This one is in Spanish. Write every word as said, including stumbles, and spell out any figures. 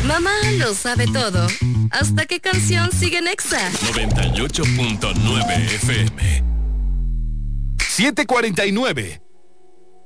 Mamá lo sabe todo. ¿Hasta qué canción sigue en Exa? noventa y ocho punto nueve F M. siete cuarenta y nueve.